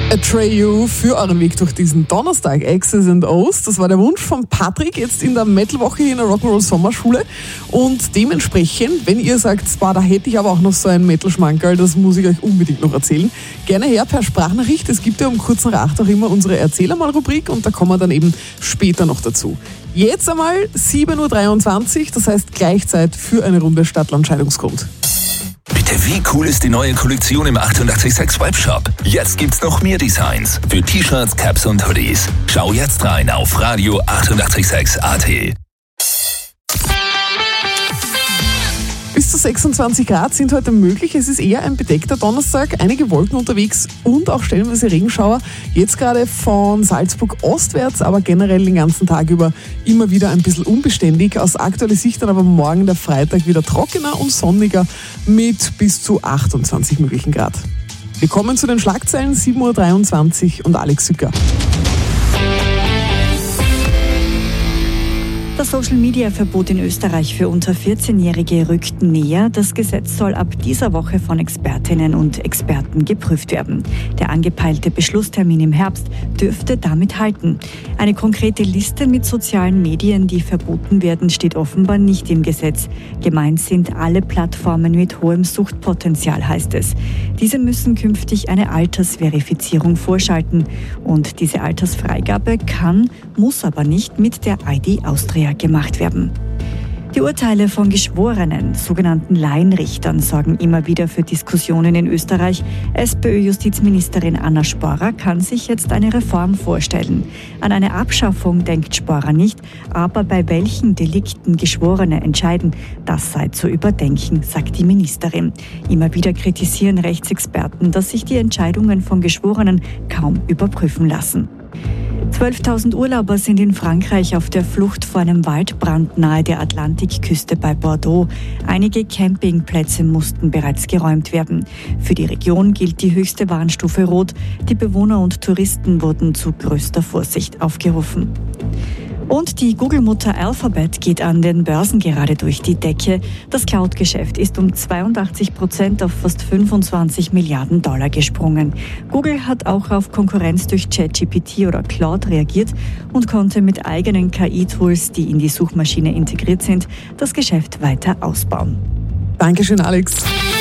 Atreyu für euren Weg durch diesen Donnerstag. X's and O's. Das war der Wunsch von Patrick jetzt in der Metal-Woche hier in der Rock'n'Roll Sommerschule. Und dementsprechend, wenn ihr sagt, da hätte ich aber auch noch so einen Metal-Schmankerl, das muss ich euch unbedingt noch erzählen, gerne her per Sprachnachricht. Es gibt ja um kurz nach 8 auch immer unsere Erzähler-mal-Rubrik und da kommen wir dann eben später noch dazu. Jetzt einmal 7.23 Uhr, das heißt Gleichzeit für eine Runde Stadtland-Scheidungsgrund. Bitte, wie cool ist die neue Kollektion im 886 Webshop? Jetzt gibt's noch mehr Designs für T-Shirts, Caps und Hoodies. Schau jetzt rein auf Radio 886.at. Bis zu 26 Grad sind heute möglich. Es ist eher ein bedeckter Donnerstag, einige Wolken unterwegs und auch stellenweise Regenschauer. Jetzt gerade von Salzburg ostwärts, aber generell den ganzen Tag über immer wieder ein bisschen unbeständig. Aus aktueller Sicht dann aber morgen der Freitag wieder trockener und sonniger mit bis zu 28 möglichen Grad. Wir kommen zu den Schlagzeilen, 7.23 Uhr und Alex Sücker. Das Social-Media-Verbot in Österreich für unter 14-Jährige rückt näher. Das Gesetz soll ab dieser Woche von Expertinnen und Experten geprüft werden. Der angepeilte Beschlusstermin im Herbst dürfte damit halten. Eine konkrete Liste mit sozialen Medien, die verboten werden, steht offenbar nicht im Gesetz. Gemeint sind alle Plattformen mit hohem Suchtpotenzial, heißt es. Diese müssen künftig eine Altersverifizierung vorschalten. Und diese Altersfreigabe muss aber nicht mit der ID Austria gemacht werden. Die Urteile von Geschworenen, sogenannten Laienrichtern, sorgen immer wieder für Diskussionen in Österreich. SPÖ-Justizministerin Anna Sporrer kann sich jetzt eine Reform vorstellen. An eine Abschaffung denkt Sporrer nicht, aber bei welchen Delikten Geschworene entscheiden, das sei zu überdenken, sagt die Ministerin. Immer wieder kritisieren Rechtsexperten, dass sich die Entscheidungen von Geschworenen kaum überprüfen lassen. 12.000 Urlauber sind in Frankreich auf der Flucht vor einem Waldbrand nahe der Atlantikküste bei Bordeaux. Einige Campingplätze mussten bereits geräumt werden. Für die Region gilt die höchste Warnstufe Rot. Die Bewohner und Touristen wurden zu größter Vorsicht aufgerufen. Und die Google-Mutter Alphabet geht an den Börsen gerade durch die Decke. Das Cloud-Geschäft ist um 82% auf fast 25 Milliarden Dollar gesprungen. Google hat auch auf Konkurrenz durch ChatGPT oder Claude reagiert und konnte mit eigenen KI-Tools, die in die Suchmaschine integriert sind, das Geschäft weiter ausbauen. Dankeschön, Alex.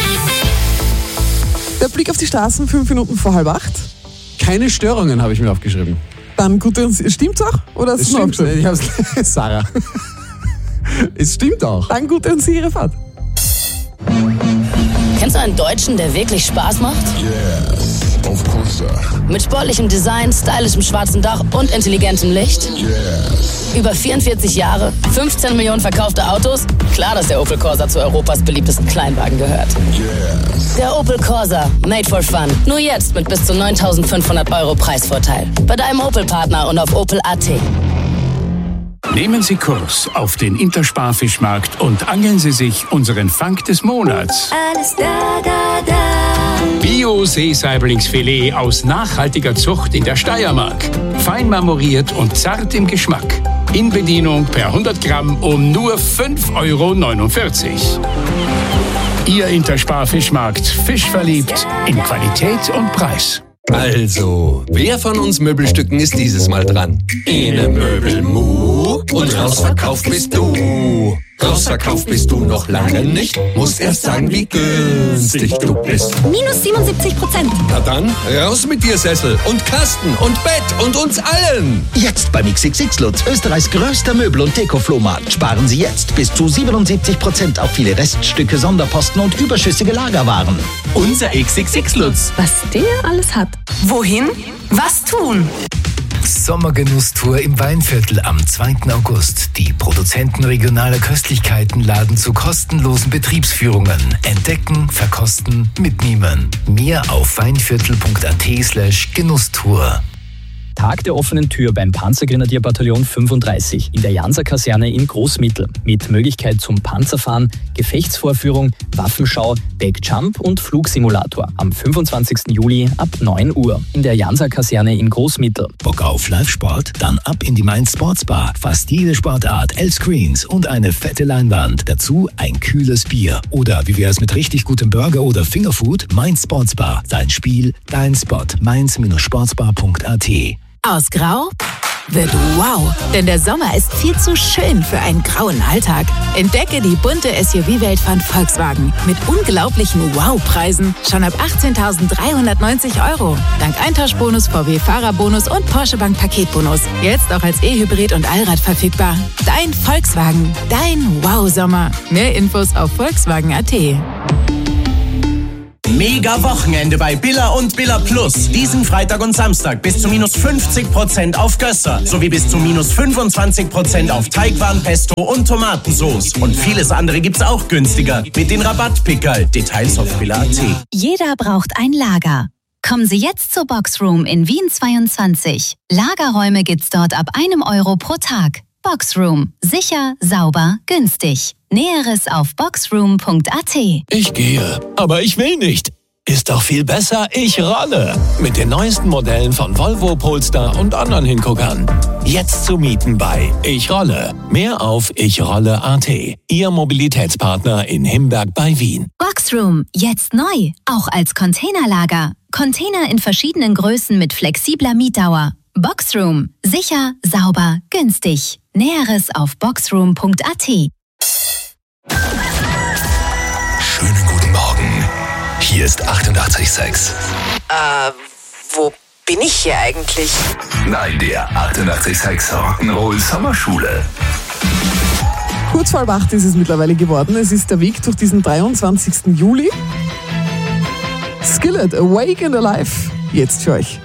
Der Blick auf die Straßen 5 Minuten vor 7:30. Keine Störungen habe ich mir aufgeschrieben. Dann gute und stimmt's auch? Oder hast Es du stimmt, ich hab's, Sarah. Es stimmt auch. Dann gute und sichere Fahrt. Kennst du einen Deutschen, der wirklich Spaß macht? Yes, of course. Mit sportlichem Design, stylischem schwarzen Dach und intelligentem Licht? Yes. Über 44 Jahre, 15 Millionen verkaufte Autos? Klar, dass der Opel Corsa zu Europas beliebtesten Kleinwagen gehört. Yes. Der Opel Corsa, made for fun. Nur jetzt mit bis zu 9.500 € Preisvorteil. Bei deinem Opel-Partner und auf Opel.at. Nehmen Sie Kurs auf den Interspar-Fischmarkt und angeln Sie sich unseren Fang des Monats. Alles da. Bio-Seesaiblingsfilet aus nachhaltiger Zucht in der Steiermark. Fein marmoriert und zart im Geschmack. In Bedienung per 100 Gramm um nur 5,49 €. Ihr Interspar-Fischmarkt. Fischverliebt in Qualität und Preis. Also, wer von uns Möbelstücken ist dieses Mal dran? Ene Möbelmu und rausverkauft bist du. Rausverkauft bist du noch lange nicht. Musst erst sagen, wie günstig du bist. Minus 77%. Na dann, raus mit dir, Sessel und Kasten und Bett und uns allen. Jetzt beim XXX Lutz, Österreichs größter Möbel- und Deko-Flohmarkt. Sparen Sie jetzt bis zu 77% auf viele Reststücke, Sonderposten und überschüssige Lagerwaren. Unser XXX Lutz. Was der alles hat. Wohin? Was tun? Sommergenusstour im Weinviertel am 2. August. Die Produzenten regionaler Köstlichkeiten laden zu kostenlosen Betriebsführungen. Entdecken, verkosten, mitnehmen. Mehr auf weinviertel.at/Genusstour. Tag der offenen Tür beim Panzergrenadierbataillon 35 in der Janser-Kaserne in Großmittel mit Möglichkeit zum Panzerfahren, Gefechtsvorführung, Waffenschau, Backjump und Flugsimulator am 25. Juli ab 9 Uhr in der Janser-Kaserne in Großmittel. Bock auf Live-Sport? Dann ab in die Mainz Sportsbar. Fast jede Sportart, L-Screens und eine fette Leinwand. Dazu ein kühles Bier. Oder wie wär's mit richtig gutem Burger oder Fingerfood? Mainz Sportsbar. Dein Spiel, dein Spot. mainz-sportsbar.at. Aus Grau wird wow, denn der Sommer ist viel zu schön für einen grauen Alltag. Entdecke die bunte SUV-Welt von Volkswagen mit unglaublichen Wow-Preisen schon ab 18.390 €. Dank Eintauschbonus, VW-Fahrerbonus und Porsche Bank Paketbonus. Jetzt auch als E-Hybrid und Allrad verfügbar. Dein Volkswagen, dein Wow-Sommer. Mehr Infos auf Volkswagen.at. Mega Wochenende bei Billa und Billa Plus. Diesen Freitag und Samstag bis zu minus 50% auf Gösser sowie bis zu minus 25% auf Teigwaren, Pesto und Tomatensauce. Und vieles andere gibt's auch günstiger mit den Rabattpickerl. Details auf billa.at. Jeder braucht ein Lager. Kommen Sie jetzt zur Boxroom in Wien 22. Lagerräume gibt's dort ab 1 € pro Tag. Boxroom. Sicher, sauber, günstig. Näheres auf boxroom.at. Ich gehe, aber ich will nicht. Ist doch viel besser, ich rolle. Mit den neuesten Modellen von Volvo, Polestar und anderen Hinguckern. Jetzt zu mieten bei Ich Rolle. Mehr auf ichrolle.at. Ihr Mobilitätspartner in Himberg bei Wien. Boxroom. Jetzt neu. Auch als Containerlager. Container in verschiedenen Größen mit flexibler Mietdauer. Boxroom. Sicher, sauber, günstig. Näheres auf boxroom.at. Schönen guten Morgen. Hier ist 88,6. Wo bin ich hier eigentlich? Nein, der 88,6 Rock'n'Roll Sommerschule. Kurz vor 8 ist es mittlerweile geworden. Es ist der Weg durch diesen 23. Juli. Skillet, Awake and Alive. Jetzt für euch.